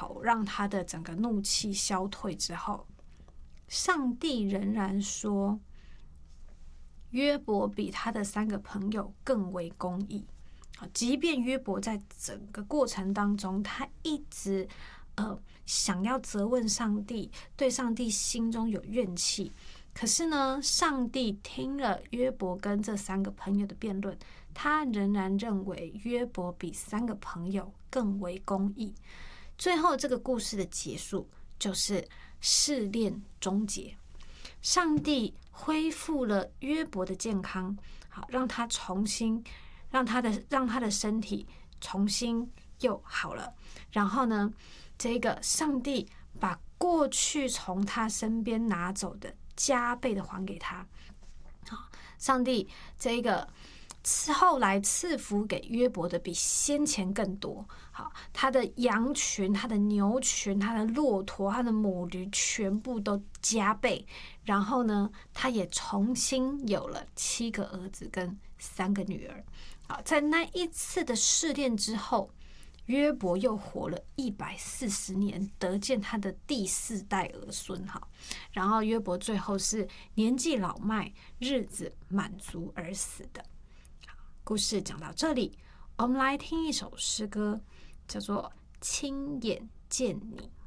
头，让他的整个怒气消退之后，上帝仍然说，约伯比他的3个朋友更为公义。即便约伯在整个过程当中，他一直想要责问上帝，对上帝心中有怨气，可是呢，上帝听了约伯跟这3个朋友的辩论，他仍然认为约伯比3个朋友更为公义。最后这个故事的结束就是试炼终结，上帝恢复了约伯的健康，好，让他的身体重新又好了。然后呢，这个上帝把过去从他身边拿走的加倍的还给他。好，上帝这个后来赐福给约伯的比先前更多。好，他的羊群、他的牛群、他的骆驼、他的母驴全部都加倍。然后呢，他也重新有了7个儿子跟3个女儿。好，在那一次的试炼之后，约伯又活了140年，得见他的第4代儿孙。好，然后约伯最后是年纪老迈，日子满足而死的。好，故事讲到这里，我们来听一首诗歌，叫做《亲眼见你》。